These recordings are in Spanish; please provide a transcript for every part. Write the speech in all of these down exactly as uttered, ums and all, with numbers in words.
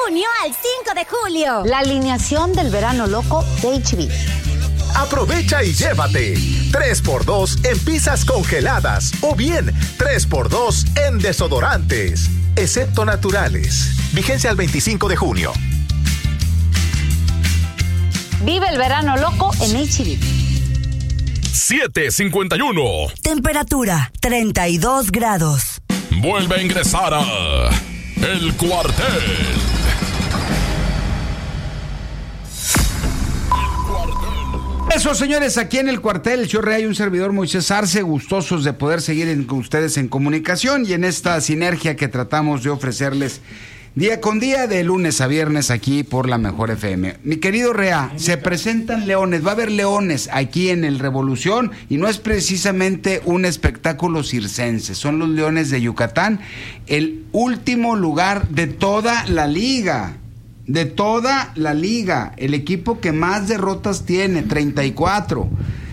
junio al cinco de julio. La alineación del verano loco de H B. Aprovecha y llévate tres por dos en pizzas congeladas o bien tres por dos en desodorantes, excepto naturales. Vigencia al veinticinco de junio. Vive el verano loco en H B. siete cincuenta y uno. Temperatura treinta y dos grados. Vuelve a ingresar a El Cuartel. Eso, señores, aquí en El Cuartel, el Chorre, hay un servidor, Moisés Arce, gustosos de poder seguir en, con ustedes en comunicación y en esta sinergia que tratamos de ofrecerles día con día, de lunes a viernes, aquí por la Mejor F M. Mi querido Rea, se presentan leones, va a haber leones aquí en el Revolución, y no es precisamente un espectáculo circense, son los Leones de Yucatán, el último lugar de toda la liga. De toda la liga, el equipo que más derrotas tiene, treinta y cuatro.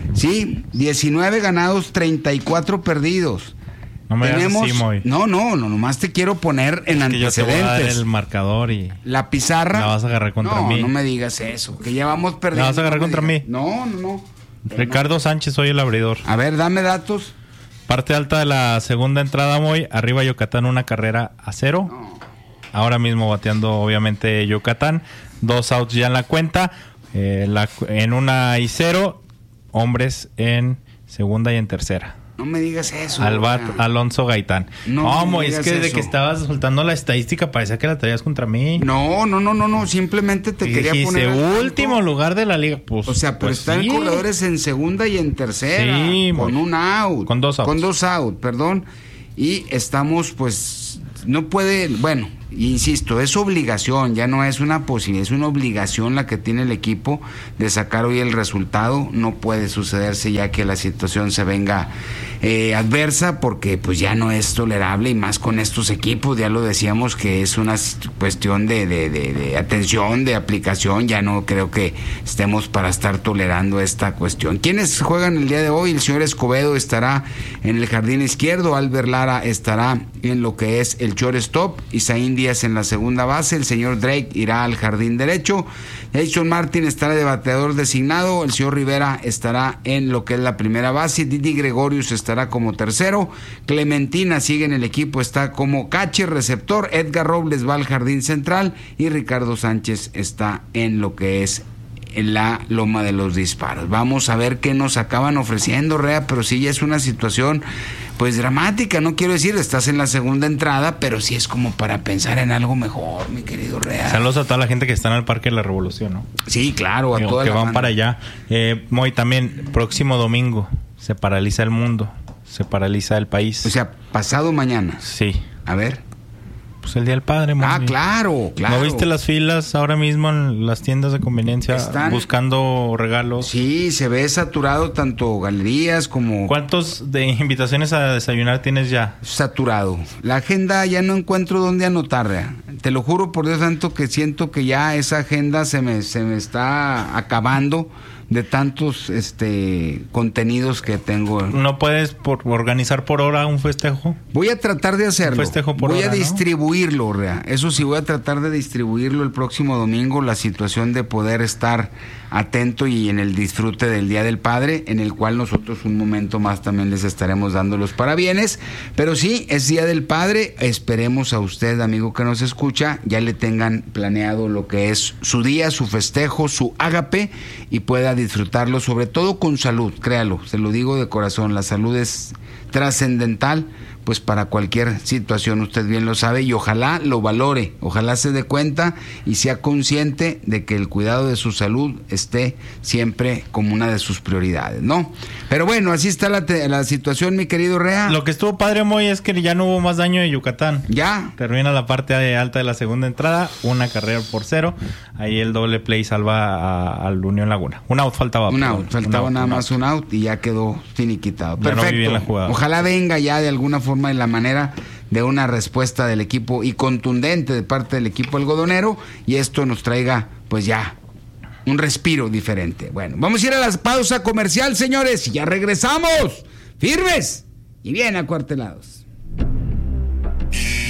Sí, diecinueve ganados, treinta y cuatro perdidos. No me Tenemos, digas así, Moy. No, no, no, nomás te quiero poner en es que antecedentes. yo te voy a dar el marcador y la pizarra. la vas a agarrar contra no, mí. No, no me digas eso, que ya vamos perdiendo. La vas a agarrar no contra digas. mí. No, no, no. Ricardo no. Sánchez, soy el abridor. A ver, dame datos. Parte alta de la segunda entrada, Moy. Arriba Yucatán, una carrera a cero. No. Ahora mismo bateando, obviamente, Yucatán. Dos outs ya en la cuenta. Eh, la, en una y cero. Hombres en segunda y en tercera. No me digas eso. Al bat, no. Alonso Gaitán. No, No, no Moy, es digas que desde eso. que estabas soltando la estadística parecía que la traías contra mí. No, no, no, no, no. Simplemente te Y quería dijiste, poner al último tanto. lugar de la liga. Pues, O sea, pero pues están sí. corredores en segunda y en tercera. Sí, con Moy. un out. Con dos outs. Con dos out, perdón. Y estamos, pues, no puede, bueno, insisto, es obligación, ya no es una posibilidad, es una obligación la que tiene el equipo de sacar hoy el resultado. No puede sucederse ya que la situación se venga eh, adversa, porque pues ya no es tolerable, y más con estos equipos, ya lo decíamos que es una cuestión de, de, de, de atención, de aplicación. Ya no creo que estemos para estar tolerando esta cuestión. ¿Quiénes juegan el día de hoy? El señor Escobedo estará en el jardín izquierdo, Albert Lara estará en lo que es el shortstop, Isaín Díaz en la segunda base, el señor Drake irá al jardín derecho, Jason Martin estará de bateador designado, el señor Rivera estará en lo que es la primera base, Didi Gregorius estará como tercero, Clementina sigue en el equipo, está como catcher receptor, Edgar Robles va al jardín central y Ricardo Sánchez está en lo que es en la loma de los disparos. Vamos a ver qué nos acaban ofreciendo, Rea, pero sí ya es una situación pues dramática. No quiero decir, estás en la segunda entrada, pero sí es como para pensar en algo mejor, mi querido Rea. Saludos a toda la gente que está en el Parque de la Revolución, ¿no? Sí, claro, a Digo, toda que la van banda. para allá. Eh, Moy, también, próximo domingo se paraliza el mundo, se paraliza el país. O sea, pasado mañana. Sí. A ver. Pues el Día del Padre, Moy. Ah, claro, claro. ¿No viste las filas ahora mismo en las tiendas de conveniencia Están- buscando regalos? Sí, se ve saturado tanto galerías como... ¿Cuántos de invitaciones a desayunar tienes ya? Saturado. La agenda ya no encuentro dónde anotar, Rea. Te lo juro por Dios santo que siento que ya esa agenda se me, se me está acabando de tantos este contenidos que tengo. ¿No puedes por, organizar por hora un festejo? Voy a tratar de hacerlo. Un festejo por voy hora, a ¿no? distribuirlo, Rea. Eso sí, voy a tratar de distribuirlo el próximo domingo, la situación de poder estar atento y en el disfrute del Día del Padre, en el cual nosotros un momento más también les estaremos dando los parabienes. Pero sí, es Día del Padre. Esperemos a usted, amigo que nos escucha, ya le tengan planeado lo que es su día, su festejo, su ágape, y pueda disfrutarlo, sobre todo con salud. Créalo, se lo digo de corazón, la salud es trascendental, pues para cualquier situación, usted bien lo sabe, y ojalá lo valore, ojalá se dé cuenta y sea consciente de que el cuidado de su salud esté siempre como una de sus prioridades, ¿no? Pero bueno, así está la, te- la situación, mi querido Rea. Lo que estuvo padre, Moy, es que ya no hubo más daño de Yucatán. Ya. Termina la parte alta de la segunda entrada, una carrera por cero. Ahí el doble play salva a- al Unión Laguna. Un out faltaba. Un perdón. out, faltaba Un out, nada un más out. un out y ya quedó finiquitado. Ya no Perfecto. vi bien la jugada. Ojalá venga ya de alguna forma en la manera de una respuesta del equipo y contundente de parte del equipo algodonero, y esto nos traiga pues ya un respiro diferente. Bueno, vamos a ir a la pausa comercial, señores, y ya regresamos firmes y bien acuartelados.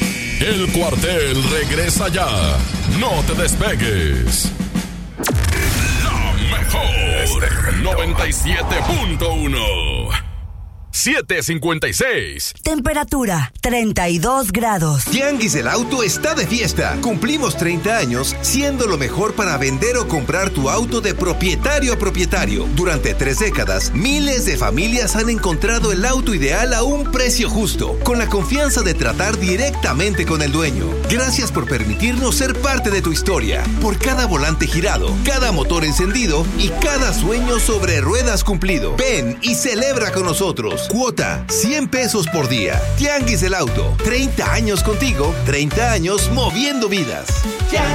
El Cuartel regresa ya. No te despegues. La mejor noventa y siete punto uno. siete cincuenta y seis. Temperatura treinta y dos grados. Tianguis del Auto está de fiesta. Cumplimos treinta años siendo lo mejor para vender o comprar tu auto de propietario a propietario. Durante tres décadas, miles de familias han encontrado el auto ideal a un precio justo, con la confianza de tratar directamente con el dueño. Gracias por permitirnos ser parte de tu historia. Por cada volante girado, cada motor encendido y cada sueño sobre ruedas cumplido. Ven y celebra con nosotros. Cuota cien pesos por día. Tianguis del Auto. treinta años contigo, treinta años moviendo vidas.